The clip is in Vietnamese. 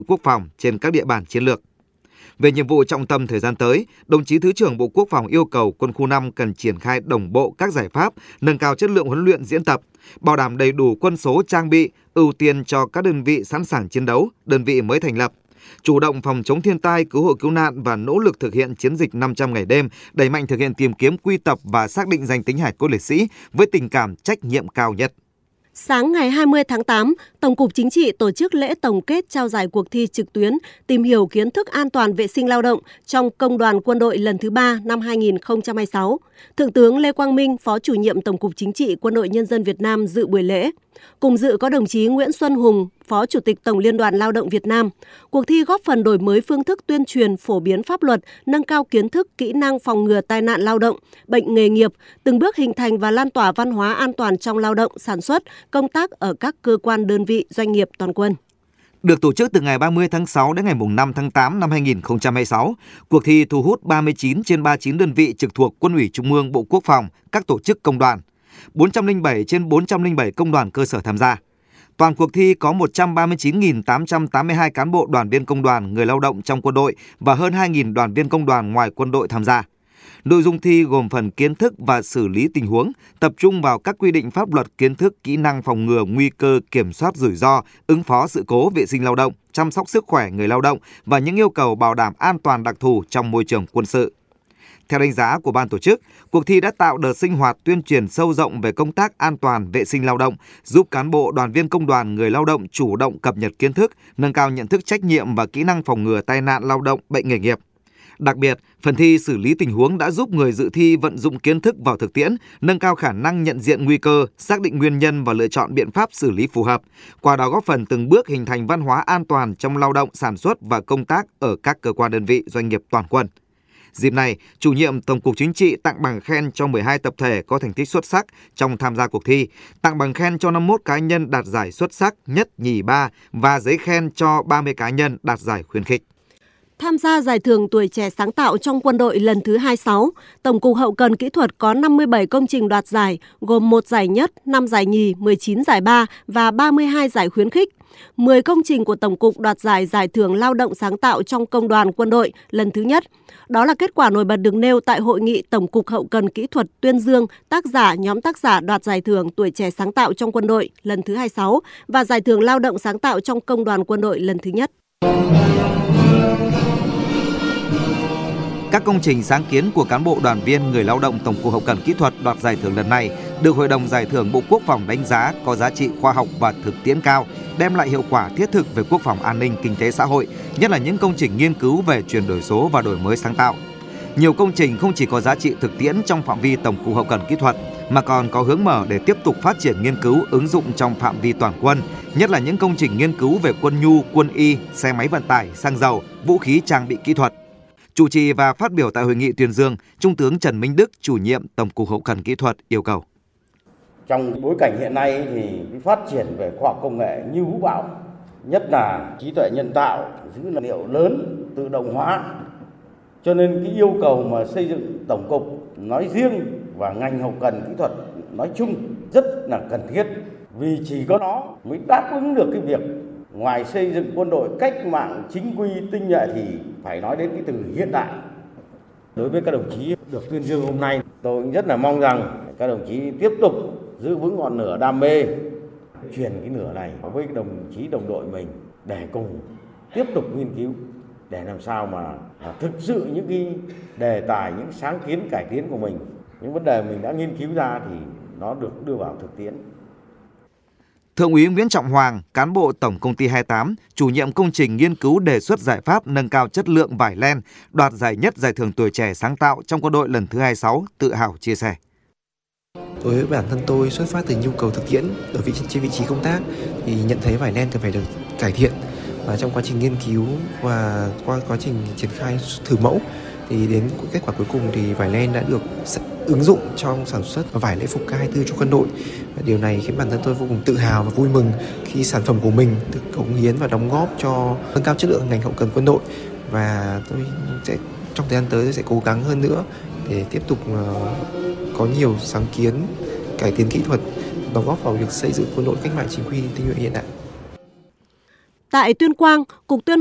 quốc phòng trên các địa bàn chiến lược. Về nhiệm vụ trọng tâm thời gian tới, đồng chí Thứ trưởng Bộ Quốc phòng yêu cầu Quân khu 5 cần triển khai đồng bộ các giải pháp, nâng cao chất lượng huấn luyện diễn tập, bảo đảm đầy đủ quân số trang bị, ưu tiên cho các đơn vị sẵn sàng chiến đấu, đơn vị mới thành lập, chủ động phòng chống thiên tai, cứu hộ cứu nạn và nỗ lực thực hiện chiến dịch 500 ngày đêm, đẩy mạnh thực hiện tìm kiếm, quy tập và xác định danh tính hài cốt liệt sĩ với tình cảm trách nhiệm cao nhất. Sáng ngày 20 tháng 8, Tổng cục Chính trị tổ chức lễ tổng kết trao giải cuộc thi trực tuyến tìm hiểu kiến thức an toàn vệ sinh lao động trong Công đoàn Quân đội lần thứ 3 năm 2026. Thượng tướng Lê Quang Minh, Phó Chủ nhiệm Tổng cục Chính trị Quân đội Nhân dân Việt Nam dự buổi lễ. Cùng dự có đồng chí Nguyễn Xuân Hùng, Phó Chủ tịch Tổng Liên đoàn Lao động Việt Nam. Cuộc thi góp phần đổi mới phương thức tuyên truyền, phổ biến pháp luật, nâng cao kiến thức, kỹ năng phòng ngừa tai nạn lao động, bệnh nghề nghiệp, từng bước hình thành và lan tỏa văn hóa an toàn trong lao động, sản xuất, công tác ở các cơ quan đơn vị, doanh nghiệp toàn quân. Được tổ chức từ ngày 30 tháng 6 đến ngày 5 tháng 8 năm 2026, cuộc thi thu hút 39 trên 39 đơn vị trực thuộc Quân ủy Trung ương Bộ Quốc phòng, các tổ chức công đoàn, 407 trên 407 công đoàn cơ sở tham gia. Toàn cuộc thi có 139.882 cán bộ đoàn viên công đoàn, người lao động trong quân đội và hơn 2.000 đoàn viên công đoàn ngoài quân đội tham gia. Nội dung thi gồm phần kiến thức và xử lý tình huống, tập trung vào các quy định pháp luật, kiến thức, kỹ năng phòng ngừa nguy cơ, kiểm soát rủi ro, ứng phó sự cố vệ sinh lao động, chăm sóc sức khỏe người lao động và những yêu cầu bảo đảm an toàn đặc thù trong môi trường quân sự. Theo đánh giá của ban tổ chức, cuộc thi đã tạo đợt sinh hoạt tuyên truyền sâu rộng về công tác an toàn vệ sinh lao động, giúp cán bộ, đoàn viên công đoàn, người lao động chủ động cập nhật kiến thức, nâng cao nhận thức trách nhiệm và kỹ năng phòng ngừa tai nạn lao động, bệnh nghề nghiệp. Đặc biệt, phần thi xử lý tình huống đã giúp người dự thi vận dụng kiến thức vào thực tiễn, nâng cao khả năng nhận diện nguy cơ, xác định nguyên nhân và lựa chọn biện pháp xử lý phù hợp. Qua đó góp phần từng bước hình thành văn hóa an toàn trong lao động, sản xuất và công tác ở các cơ quan đơn vị, doanh nghiệp toàn quân. Dịp này, Chủ nhiệm Tổng cục Chính trị tặng bằng khen cho 12 tập thể có thành tích xuất sắc trong tham gia cuộc thi, tặng bằng khen cho 51 cá nhân đạt giải xuất sắc nhất, nhì, ba và giấy khen cho 30 cá nhân đạt giải khuyến khích. Tham gia giải thưởng tuổi trẻ sáng tạo trong quân đội lần thứ 26, Tổng cục Hậu cần Kỹ thuật có 57 công trình đoạt giải, gồm 1 giải nhất, 5 giải nhì, 19 giải ba và 32 giải khuyến khích. 10 công trình của Tổng cục đoạt giải thưởng lao động sáng tạo trong Công đoàn Quân đội lần thứ nhất. Đó là kết quả nổi bật được nêu tại hội nghị Tổng cục Hậu cần Kỹ thuật tuyên dương nhóm tác giả đoạt giải thưởng tuổi trẻ sáng tạo trong quân đội lần thứ 26 và giải thưởng lao động sáng tạo trong Công đoàn Quân đội lần thứ nhất. Các công trình sáng kiến của cán bộ đoàn viên người lao động Tổng cục Hậu cần Kỹ thuật đoạt giải thưởng lần này được Hội đồng Giải thưởng Bộ Quốc phòng đánh giá có giá trị khoa học và thực tiễn cao, đem lại hiệu quả thiết thực về quốc phòng an ninh, kinh tế xã hội, nhất là những công trình nghiên cứu về chuyển đổi số và đổi mới sáng tạo. Nhiều công trình không chỉ có giá trị thực tiễn trong phạm vi Tổng cục Hậu cần Kỹ thuật mà còn có hướng mở để tiếp tục phát triển nghiên cứu ứng dụng trong phạm vi toàn quân, nhất là những công trình nghiên cứu về quân nhu, quân y, xe máy vận tải, xăng dầu, vũ khí trang bị kỹ thuật. Chủ trì và phát biểu tại hội nghị tuyên dương, Trung tướng Trần Minh Đức, Chủ nhiệm Tổng cục Hậu cần Kỹ thuật yêu cầu. Trong bối cảnh hiện nay thì phát triển về khoa học công nghệ như vũ bão, nhất là trí tuệ nhân tạo, dữ liệu lớn, tự động hóa. Cho nên cái yêu cầu mà xây dựng Tổng cục nói riêng và ngành hậu cần kỹ thuật nói chung rất là cần thiết. Vì chỉ có nó mới đáp ứng được cái việc ngoài xây dựng quân đội cách mạng chính quy tinh nhuệ thì phải nói đến cái từ hiện đại. Đối với các đồng chí được tuyên dương hôm nay, tôi rất là mong rằng các đồng chí tiếp tục giữ vững ngọn lửa đam mê, truyền cái lửa này với đồng chí đồng đội mình để cùng tiếp tục nghiên cứu để làm sao mà thực sự những cái đề tài, những sáng kiến cải tiến của mình, những vấn đề mình đã nghiên cứu ra thì nó được đưa vào thực tiễn. Thượng úy Nguyễn Trọng Hoàng, cán bộ Tổng công ty 28, chủ nhiệm công trình nghiên cứu đề xuất giải pháp nâng cao chất lượng vải len, đoạt giải nhất giải thưởng tuổi trẻ sáng tạo trong quân đội lần thứ 26, tự hào chia sẻ. Đối với bản thân tôi, xuất phát từ nhu cầu thực tiễn ở trên vị trí công tác thì nhận thấy vải len cần phải được cải thiện, và trong quá trình nghiên cứu và qua quá trình triển khai thử mẫu thì đến kết quả cuối cùng thì vải len đã được ứng dụng trong sản xuất vải lễ phục K24 cho quân đội. Và điều này khiến bản thân tôi vô cùng tự hào và vui mừng khi sản phẩm của mình được cống hiến và đóng góp cho nâng cao chất lượng ngành hậu cần quân đội. Và tôi sẽ trong thời gian tới tôi sẽ cố gắng hơn nữa để tiếp tục có nhiều sáng kiến, cải tiến kỹ thuật, đóng góp vào việc xây dựng quân đội cách mạng chính quy tinh nhuệ hiện đại. Tại Tuyên Quang, Cục Tuyên